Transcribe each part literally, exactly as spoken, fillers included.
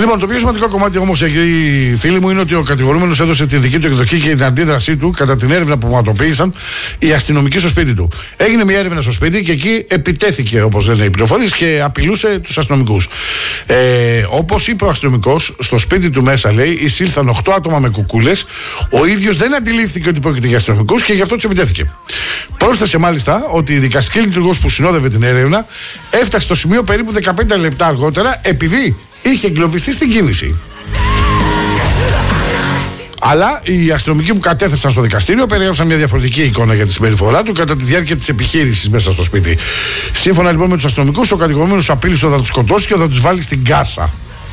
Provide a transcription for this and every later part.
Λοιπόν, το πιο σημαντικό κομμάτι όμως, εκεί, φίλοι μου, είναι ότι ο κατηγορούμενος έδωσε τη δική του εκδοχή και την αντίδρασή του κατά την έρευνα που πραγματοποίησαν οι αστυνομικοί στο σπίτι του. Έγινε μια έρευνα στο σπίτι και εκεί επιτέθηκε, όπως λένε οι πληροφορίες, και απειλούσε τους αστυνομικούς. Ε, όπως είπε ο αστυνομικός, στο σπίτι του μέσα, λέει, εισήλθαν οκτώ άτομα με κουκούλες. Ο ίδιος δεν αντιλήφθηκε ότι πρόκειται για αστυνομικούς και γι' αυτό τους επιτέθηκε. Πρόσθεσε μάλιστα ότι η δικαστική λειτουργός που συνόδευε την έρευνα έφτασε στο σημείο περίπου δεκαπέντε λεπτά αργότερα, επειδή είχε εγκλωβιστεί στην κίνηση. Αλλά οι αστυνομικοί που κατέθεσαν στο δικαστήριο περιέγραψαν μια διαφορετική εικόνα για τη συμπεριφορά του κατά τη διάρκεια της επιχείρησης μέσα στο σπίτι. Σύμφωνα λοιπόν με τους αστυνομικούς, ο κατηγορούμενος απείλησε ότι θα τους σκοτώσει και θα τους βάλει στην κάσα.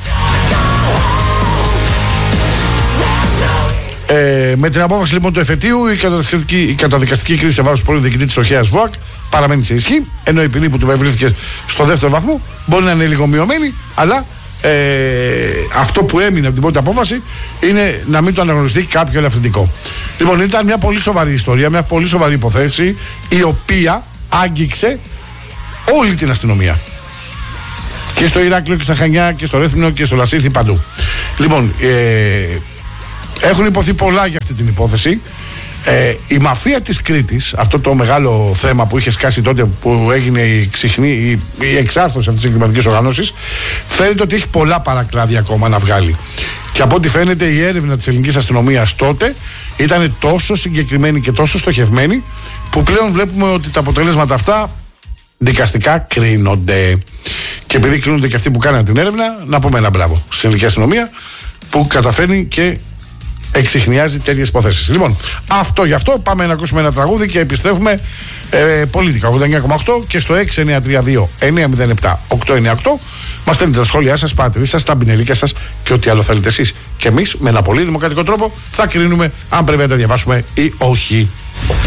Ε, με την απόφαση λοιπόν του εφετείου, η καταδικαστική, η καταδικαστική κρίση σε βάρος του πρώην διοικητή της ΟΧΕΑΣ ΒΟΑΚ παραμένει σε ισχύ, ενώ η ποινή που του επιβλήθηκε στο δεύτερο βαθμό μπορεί να είναι λίγο μειωμένη, αλλά ε, αυτό που έμεινε από την πρώτη απόφαση είναι να μην το αναγνωριστεί κάποιο ελαφρυντικό. Λοιπόν, ήταν μια πολύ σοβαρή ιστορία, μια πολύ σοβαρή υποθέση, η οποία άγγιξε όλη την αστυνομία. Και στο Ηράκλειο και στα Χανιά και στο Ρέθυμνο και στο Λασίθι, παντού. Λοιπόν, ε, έχουν υποθεί πολλά για αυτή την υπόθεση. Ε, η μαφία της Κρήτης, αυτό το μεγάλο θέμα που είχε σκάσει τότε που έγινε η, ξυχνή, η, η εξάρθρωση αυτής της εγκληματικής οργάνωσης, φαίνεται ότι έχει πολλά παρακλάδια ακόμα να βγάλει. Και από ό,τι φαίνεται η έρευνα της ελληνικής αστυνομίας τότε ήταν τόσο συγκεκριμένη και τόσο στοχευμένη, που πλέον βλέπουμε ότι τα αποτελέσματα αυτά δικαστικά κρίνονται. Και επειδή κρίνονται και αυτοί που κάνανε την έρευνα, να πούμε ένα μπράβο στην ελληνική αστυνομία που καταφέρνει και εξιχνιάζει τέτοιες υποθέσεις. Λοιπόν, αυτό γι' αυτό. Πάμε να ακούσουμε ένα τραγούδι και επιστρέφουμε. ε, Πολίτικα ογδόντα εννιά κόμμα οκτώ και στο έξι εννιά τρία δύο εννιά μηδέν επτά οκτώ εννιά οκτώ μας στέλνετε τα σχόλιά σας, παρατηρήσεις σας, τα μπινελίκια σας και ό,τι άλλο θέλετε εσείς. Και εμείς με ένα πολύ δημοκρατικό τρόπο θα κρίνουμε αν πρέπει να τα διαβάσουμε ή όχι.